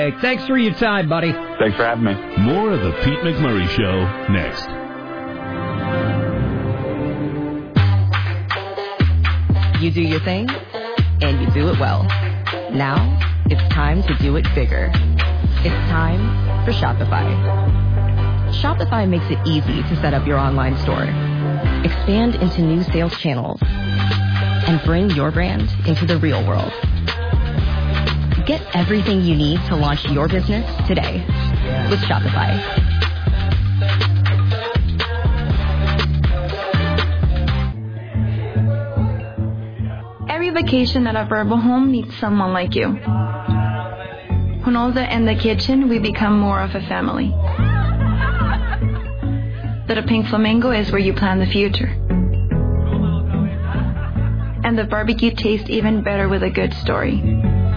Hey, thanks for your time, buddy. Thanks for having me. More of the Pete McMurray Show next. You do your thing, and you do it well. Now, it's time to do it bigger. It's time for Shopify. Shopify makes it easy to set up your online store, expand into new sales channels, and bring your brand into the real world. Get everything you need to launch your business today with Shopify. Every vacation at a Verbo home needs someone like you, who knows that in the kitchen we become more of a family. That a pink flamingo is where you plan the future. And the barbecue tastes even better with a good story.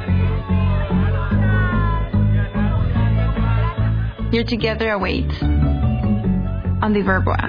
Your together awaits on the Verbo app.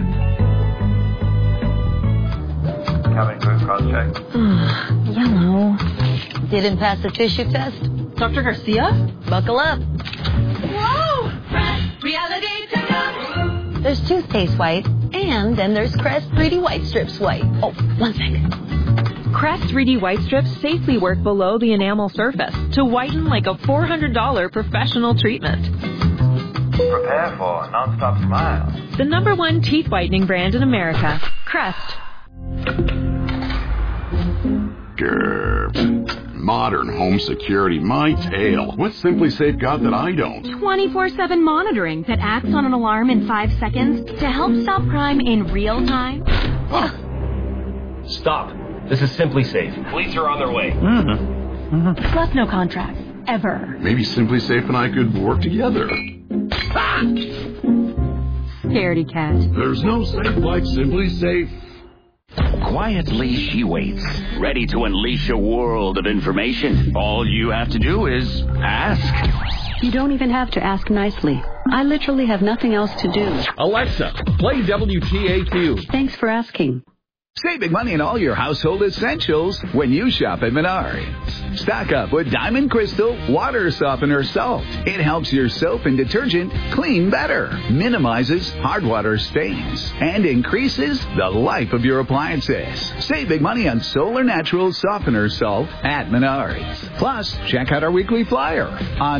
Cabin crew cross-check. Yellow. Didn't pass the tissue test? Dr. Garcia? Buckle up. Whoa! Reality checkup! There's toothpaste white, and then there's Crest 3D White Strips white. Oh, 1 second. Crest 3D White Strips safely work below the enamel surface to whiten like a $400 professional treatment. Prepare for a non-stop smile. The #1 teeth whitening brand in America, Crest. Grr. Modern home security, my tale. What's Simply Safe got that I don't? 24/7 monitoring that acts on an alarm in 5 seconds to help stop crime in real time. Stop. This is Simply Safe. Police are on their way. Plus no contracts. Ever. Maybe Simply Safe and I could work together. Scaredy cat. There's no safe like Simply Safe. Quietly, she waits, ready to unleash a world of information. All you have to do is ask. You don't even have to ask nicely. I literally have nothing else to do. Alexa, play WTAQ. Thanks for asking. Save big money on all your household essentials when you shop at Menards. Stock up with Diamond Crystal Water Softener Salt. It helps your soap and detergent clean better, minimizes hard water stains, and increases the life of your appliances. Save big money on Solar Natural Softener Salt at Menards. Plus, check out our weekly flyer on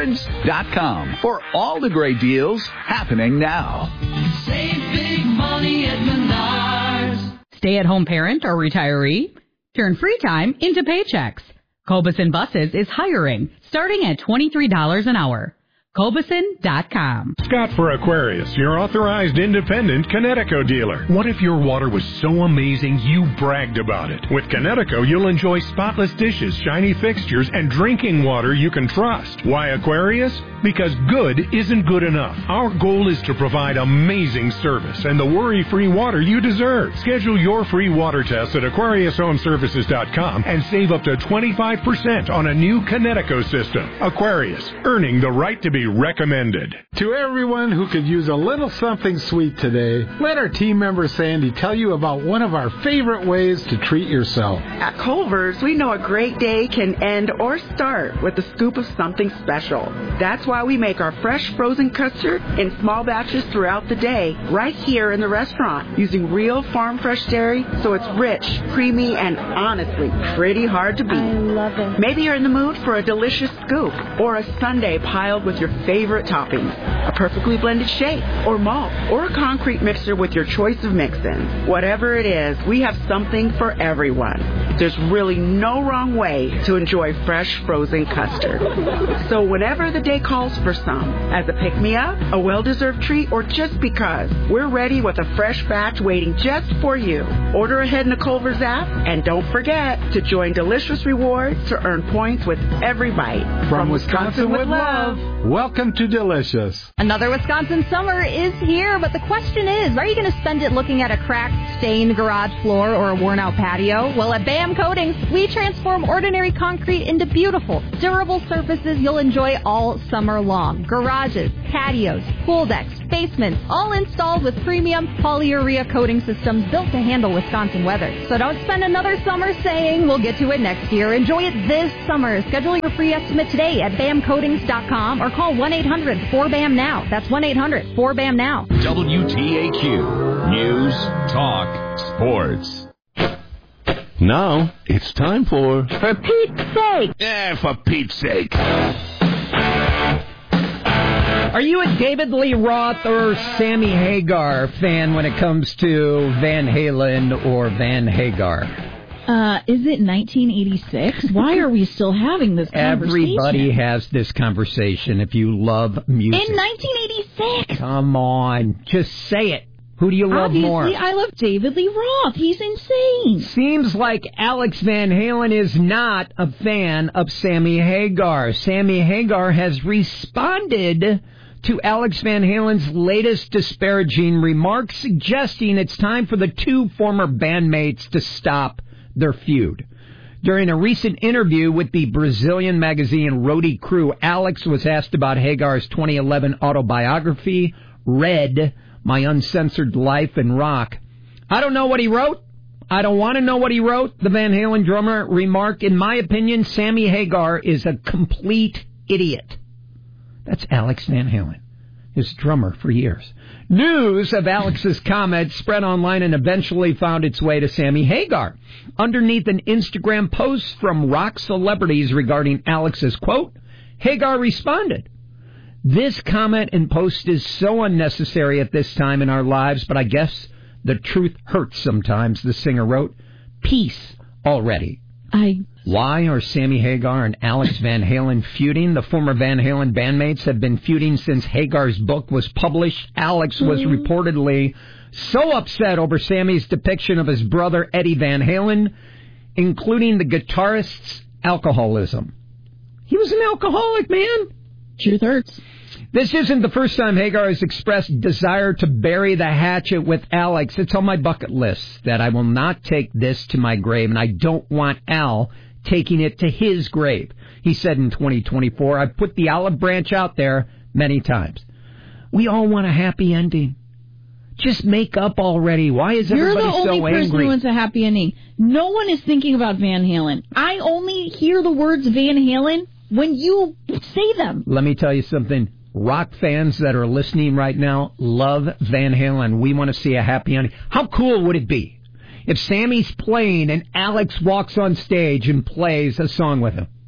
Menards.com for all the great deals happening now. Save big money at Menards. Stay-at-home parent or retiree? Turn free time into paychecks. Cobuson Buses is hiring, starting at $23 an hour. Cobuson.com. Scott for Aquarius, your authorized independent Connecticut dealer. What if your water was so amazing you bragged about it? With Connecticut, you'll enjoy spotless dishes, shiny fixtures, and drinking water you can trust. Why Aquarius? Because good isn't good enough. Our goal is to provide amazing service and the worry-free water you deserve. Schedule your free water test at AquariusHomeservices.com and save up to 25% on a new Connecticut system. Aquarius, earning the right to be recommended. To everyone who could use a little something sweet today, let our team member Sandy tell you about one of our favorite ways to treat yourself. At Culver's, we know a great day can end or start with a scoop of something special. That's why we make our fresh frozen custard in small batches throughout the day, right here in the restaurant, using real farm fresh dairy, so it's rich, creamy, and honestly pretty hard to beat. I love it. Maybe you're in the mood for a delicious scoop or a sundae piled with your favorite toppings, a perfectly blended shake or malt, or a concrete mixer with your choice of mix-ins. Whatever it is, we have something for everyone. There's really no wrong way to enjoy fresh frozen custard. So whenever the day calls for some, as a pick-me-up, a well-deserved treat, or just because, we're ready with a fresh batch waiting just for you. Order ahead in the Culver's app, and don't forget to join Delicious Rewards to earn points with every bite. From Wisconsin with love. Welcome to Delicious. Another Wisconsin summer is here, but the question is, are you going to spend it looking at a cracked, stained garage floor or a worn-out patio? Well, at BAM Coatings, we transform ordinary concrete into beautiful, durable surfaces you'll enjoy all summer long. Garages, patios, pool decks, basements, all installed with premium polyurea coating systems built to handle Wisconsin weather. So don't spend another summer saying we'll get to it next year. Enjoy it this summer. Schedule your free estimate today at BAMcoatings.com or call 1-800-4BAM-NOW. That's 1-800-4BAM-NOW. WTAQ News, Talk, Sports. Now it's time for Pete's sake. For Pete's sake. Are you a David Lee Roth or Sammy Hagar fan when it comes to Van Halen or Van Hagar? Is it 1986? Why are we still having this conversation? Everybody has this conversation if you love music. In 1986? Come on, just say it. Who do you love more? Obviously, I love David Lee Roth. He's insane. Seems like Alex Van Halen is not a fan of Sammy Hagar. Sammy Hagar has responded to Alex Van Halen's latest disparaging remarks, suggesting it's time for the two former bandmates to stop their feud. During a recent interview with the Brazilian magazine Roadie Crew, Alex was asked about Hagar's 2011 autobiography, Red, My Uncensored Life in Rock. I don't know what he wrote. I don't want to know what he wrote, the Van Halen drummer remarked. In my opinion, Sammy Hagar is a complete idiot. That's Alex Van Halen, his drummer for years. News of Alex's comment spread online and eventually found its way to Sammy Hagar. Underneath an Instagram post from rock celebrities regarding Alex's quote, Hagar responded, "This comment and post is so unnecessary at this time in our lives, but I guess the truth hurts sometimes," the singer wrote. Peace already. Why are Sammy Hagar and Alex Van Halen feuding? The former Van Halen bandmates have been feuding since Hagar's book was published. Alex was reportedly so upset over Sammy's depiction of his brother Eddie Van Halen, including the guitarist's alcoholism. He was an alcoholic, man. Truth hurts. This isn't the first time Hagar has expressed desire to bury the hatchet with Alex. It's on my bucket list that I will not take this to my grave, and I don't want Al taking it to his grave. He said in 2024, I've put the olive branch out there many times. We all want a happy ending. Just make up already. Why is everybody so angry? You're the only person who wants a happy ending. No one is thinking about Van Halen. I only hear the words Van Halen when you say them. Let me tell you something. Rock fans that are listening right now love Van Halen. We want to see a happy ending. How cool would it be if Sammy's playing and Alex walks on stage and plays a song with him?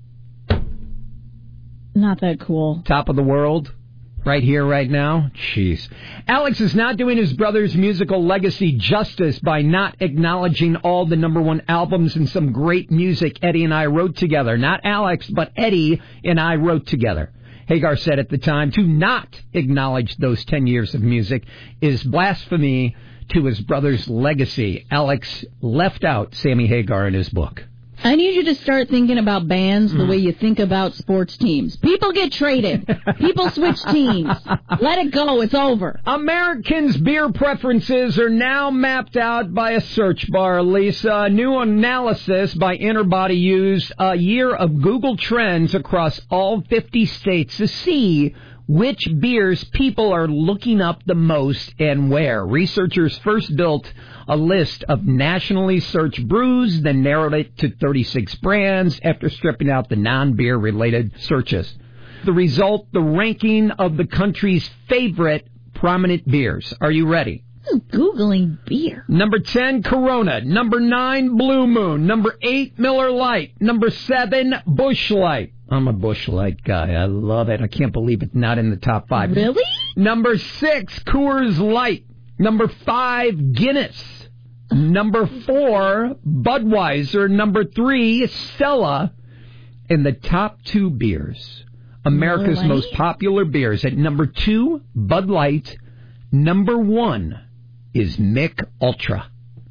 Not that cool. Top of the world, right here, right now. Jeez. Alex is not doing his brother's musical legacy justice by not acknowledging all the #1 albums and some great music Eddie and I wrote together. Not Alex, but Eddie and I wrote together. Hagar said at the time, to not acknowledge those 10 years of music is blasphemy to his brother's legacy. Alex left out Sammy Hagar in his book. I need you to start thinking about bands the way you think about sports teams. People get traded. People switch teams. Let it go. It's over. Americans' beer preferences are now mapped out by a search bar, Lisa. A new analysis by Interbody used a year of Google Trends across all 50 states to see which beers people are looking up the most and where. Researchers first built a list of nationally searched brews, then narrowed it to 36 brands after stripping out the non-beer related searches. The result, the ranking of the country's favorite prominent beers. Are you ready? I'm Googling beer. Number 10, Corona. Number 9, Blue Moon. Number 8, Miller Lite. Number 7, Busch Light. I'm a Busch Light guy. I love it. I can't believe it's not in the top 5. Really? Number 6, Coors Light. Number 5, Guinness. Number 4, Budweiser. Number 3, Stella. And the top 2 beers, America's most popular beers. At number 2, Bud Light. Number 1 is Mick Ultra.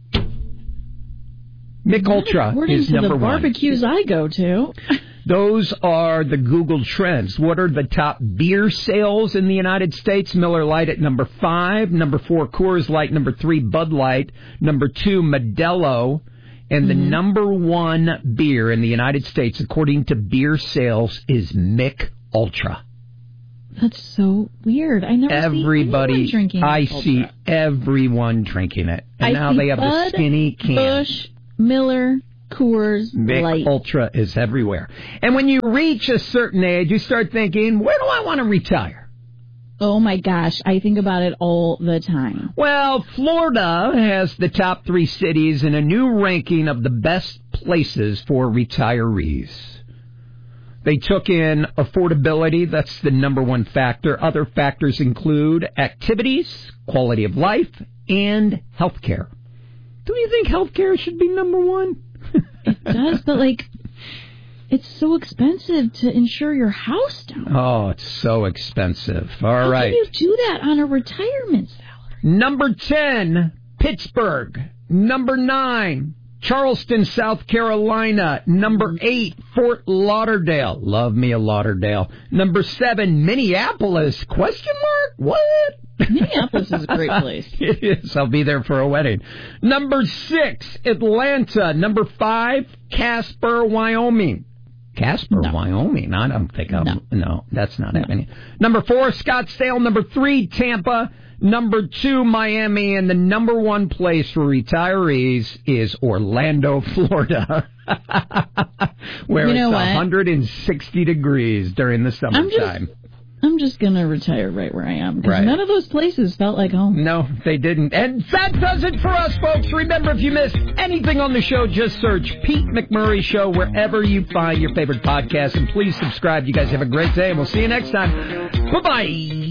Mick Ultra is number 1. The barbecues I go to. Those are the Google Trends. What are the top beer sales in the United States? Miller Lite at number 5. Number 4, Coors Light. Number 3, Bud Light. Number 2, Modelo. And the number 1 beer in the United States, according to beer sales, is Mick Ultra. That's so weird. I never see anyone drinking I Ultra. see everyone drinking it. And now they have the skinny can. Busch, Miller, Coors, Mick Light. Ultra is everywhere. And when you reach a certain age, you start thinking, where do I want to retire? Oh, my gosh. I think about it all the time. Well, Florida has the top 3 cities in a new ranking of the best places for retirees. They took in affordability. That's the number one factor. Other factors include activities, quality of life, and health care. Do you think health care should be number one? It does, but, it's so expensive to insure your house down. Oh, it's so expensive. All right. How can you do that on a retirement salary? Number 10, Pittsburgh. Number 9, Charleston, South Carolina. Number 8, Fort Lauderdale. Love me a Lauderdale. Number 7, Minneapolis. ? What? Minneapolis is a great place. It is. I'll be there for a wedding. Number 6, Atlanta. Number 5, Casper, Wyoming. Wyoming. I don't think No, that's not happening. Number 4, Scottsdale. Number 3, Tampa. Number 2, Miami. And the number 1 place for retirees is Orlando, Florida, where it's 160 degrees during the summertime. I'm just going to retire right where I am. Because none of those places felt like home. No, they didn't. And that does it for us, folks. Remember, if you missed anything on the show, just search Pete McMurray Show wherever you find your favorite podcast. And please subscribe. You guys have a great day, and we'll see you next time. Bye-bye.